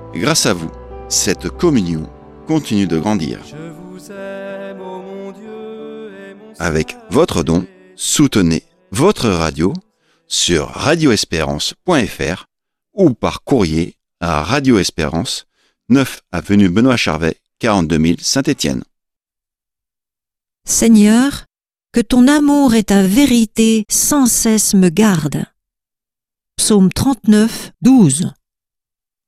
Grâce à vous, cette communion continue de grandir. Avec votre don, soutenez votre radio sur radioespérance.fr ou par courrier à Radio Espérance, 9 avenue Benoît Charvet, 42 000 Saint-Étienne. Seigneur, que ton amour et ta vérité sans cesse me gardent. Psaume 39, 12.